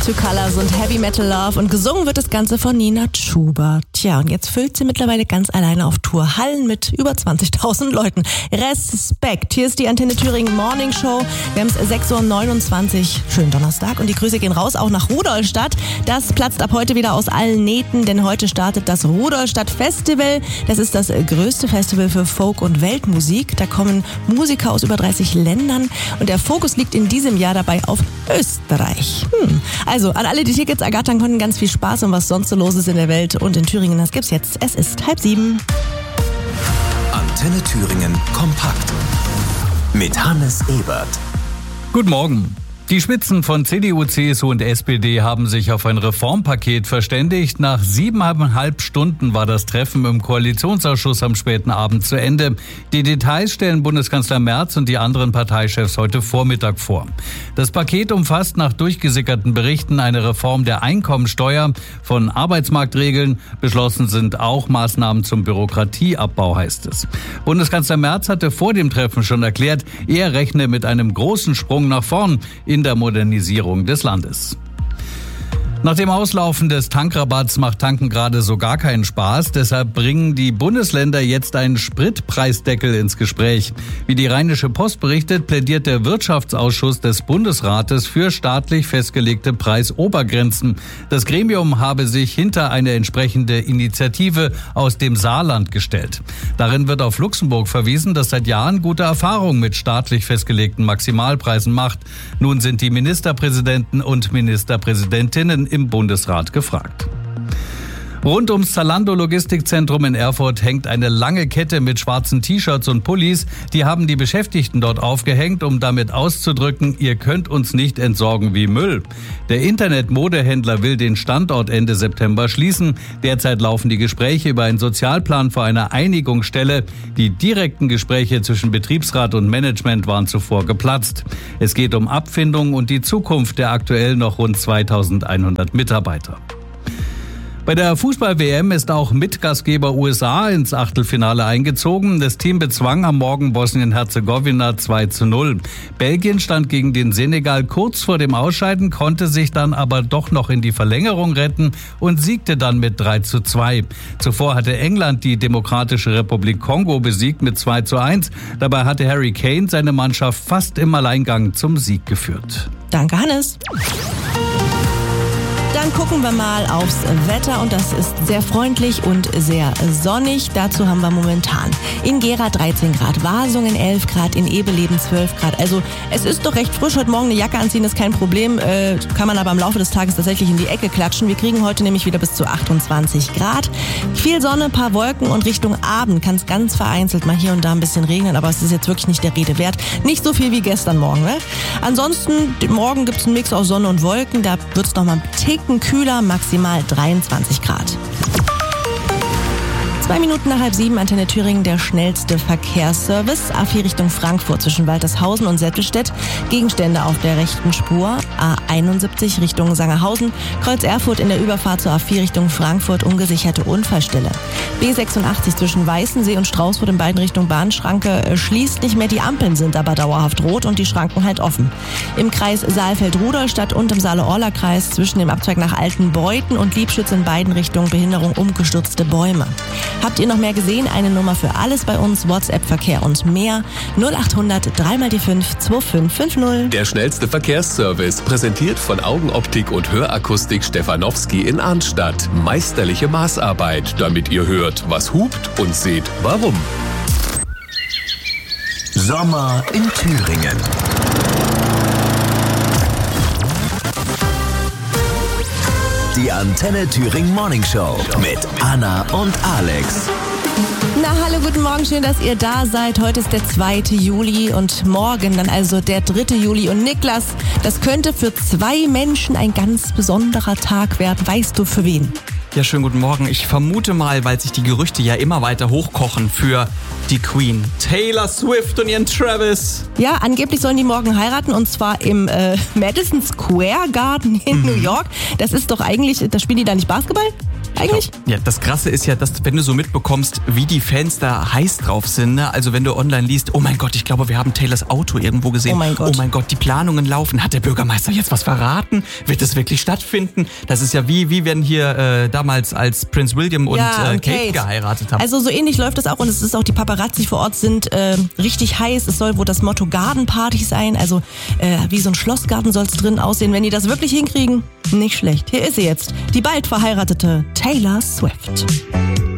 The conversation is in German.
Two Colors und Heavy Metal Love und gesungen wird das Ganze von Nina Chuba. Tja, und jetzt füllt sie mittlerweile ganz alleine auf Tour Hallen mit über 20.000 Leuten. Respekt! Hier ist die Antenne Thüringen Morning Show. Wir haben es 6.29 Uhr, schönen Donnerstag und die Grüße gehen raus auch nach Rudolstadt. Das platzt ab heute wieder aus allen Nähten, denn heute startet das Rudolstadt Festival. Das ist das größte Festival für Folk- und Weltmusik. Da kommen Musiker aus über 30 Ländern und der Fokus liegt in diesem Jahr dabei auf Österreich. Also an alle, die Tickets ergattern konnten, ganz viel Spaß und was sonst so los ist in der Welt und in Thüringen, das gibt's jetzt. Es ist 6:30. Antenne Thüringen kompakt mit Hannes Ebert. Guten Morgen. Die Spitzen von CDU, CSU und SPD haben sich auf ein Reformpaket verständigt. Nach 7,5 Stunden war das Treffen im Koalitionsausschuss am späten Abend zu Ende. Die Details stellen Bundeskanzler Merz und die anderen Parteichefs heute Vormittag vor. Das Paket umfasst nach durchgesickerten Berichten eine Reform der Einkommensteuer, von Arbeitsmarktregeln. Beschlossen sind auch Maßnahmen zum Bürokratieabbau, heißt es. Bundeskanzler Merz hatte vor dem Treffen schon erklärt, er rechne mit einem großen Sprung nach vorn in der Modernisierung des Landes. Nach dem Auslaufen des Tankrabatts macht Tanken gerade so gar keinen Spaß. Deshalb bringen die Bundesländer jetzt einen Spritpreisdeckel ins Gespräch. Wie die Rheinische Post berichtet, plädiert der Wirtschaftsausschuss des Bundesrates für staatlich festgelegte Preisobergrenzen. Das Gremium habe sich hinter eine entsprechende Initiative aus dem Saarland gestellt. Darin wird auf Luxemburg verwiesen, das seit Jahren gute Erfahrungen mit staatlich festgelegten Maximalpreisen macht. Nun sind die Ministerpräsidenten und Ministerpräsidentinnen im Bundesrat gefragt. Rund ums Zalando-Logistikzentrum in Erfurt hängt eine lange Kette mit schwarzen T-Shirts und Pullis. Die haben die Beschäftigten dort aufgehängt, um damit auszudrücken, ihr könnt uns nicht entsorgen wie Müll. Der Internet-Modehändler will den Standort Ende September schließen. Derzeit laufen die Gespräche über einen Sozialplan vor einer Einigungsstelle. Die direkten Gespräche zwischen Betriebsrat und Management waren zuvor geplatzt. Es geht um Abfindungen und die Zukunft der aktuell noch rund 2100 Mitarbeiter. Bei der Fußball-WM ist auch Mitgastgeber USA ins Achtelfinale eingezogen. Das Team bezwang am Morgen Bosnien-Herzegowina 2:0. Belgien stand gegen den Senegal kurz vor dem Ausscheiden, konnte sich dann aber doch noch in die Verlängerung retten und siegte dann mit 3:2. Zuvor hatte England die Demokratische Republik Kongo besiegt mit 2:1. Dabei hatte Harry Kane seine Mannschaft fast im Alleingang zum Sieg geführt. Danke, Hannes. Dann gucken wir mal aufs Wetter und das ist sehr freundlich und sehr sonnig. Dazu haben wir momentan in Gera 13 Grad, Wasungen 11 Grad, in Ebeleben 12 Grad. Also es ist doch recht frisch. Heute Morgen eine Jacke anziehen ist kein Problem. Kann man aber im Laufe des Tages tatsächlich in die Ecke klatschen. Wir kriegen heute nämlich wieder bis zu 28 Grad. Viel Sonne, paar Wolken und Richtung Abend kann es ganz vereinzelt mal hier und da ein bisschen regnen. Aber es ist jetzt wirklich nicht der Rede wert. Nicht so viel wie gestern Morgen. Ne? Ansonsten, morgen gibt es einen Mix aus Sonne und Wolken. Da wird es noch mal ein Ticken kühler, maximal 23 Grad. 2 Minuten nach 6:30, Antenne Thüringen, der schnellste Verkehrsservice. A4 Richtung Frankfurt zwischen Waltershausen und Settelstedt. Gegenstände auf der rechten Spur. A71 Richtung Sangerhausen. Kreuz Erfurt in der Überfahrt zur A4 Richtung Frankfurt. Ungesicherte Unfallstelle. B86 zwischen Weißensee und Straußfurt in beiden Richtungen Bahnschranke schließt nicht mehr. Die Ampeln sind aber dauerhaft rot und die Schranken halt offen. Im Kreis Saalfeld-Rudolstadt und im Saale-Orla-Kreis zwischen dem Abzweig nach Altenbeuthen und Liebschütz in beiden Richtungen Behinderung umgestürzte Bäume. Habt ihr noch mehr gesehen? Eine Nummer für alles bei uns, WhatsApp-Verkehr und mehr. 0800 3x5 2550. Der schnellste Verkehrsservice, präsentiert von Augenoptik und Hörakustik Stefanowski in Arnstadt. Meisterliche Maßarbeit, damit ihr hört, was hupt und seht, warum. Sommer in Thüringen. Die Antenne Thüringen Morning Show mit Anna und Alex. Na hallo, guten Morgen, schön, dass ihr da seid. Heute ist der 2. Juli und morgen dann also der 3. Juli. Und Niklas, das könnte für 2 Menschen ein ganz besonderer Tag werden. Weißt du für wen? Ja, schönen guten Morgen. Ich vermute mal, weil sich die Gerüchte ja immer weiter hochkochen, für die Queen. Taylor Swift und ihren Travis. Ja, angeblich sollen die morgen heiraten und zwar im Madison Square Garden in New York. Das ist doch eigentlich, da spielen die da nicht Basketball? eigentlich? Ja, das Krasse ist ja, dass wenn du so mitbekommst, wie die Fans da heiß drauf sind, ne? Also wenn du online liest, oh mein Gott, ich glaube, wir haben Taylors Auto irgendwo gesehen. Oh mein Gott, die Planungen laufen. Hat der Bürgermeister jetzt was verraten? Wird es wirklich stattfinden? Das ist ja wie wenn hier damals als Prince William und Kate geheiratet haben. Also so ähnlich läuft das auch und es ist auch, die Paparazzi vor Ort sind richtig heiß. Es soll wohl das Motto Garden Party sein, also wie so ein Schlossgarten soll es drin aussehen. Wenn die das wirklich hinkriegen, nicht schlecht. Hier ist sie jetzt, die bald verheiratete Taylor Swift.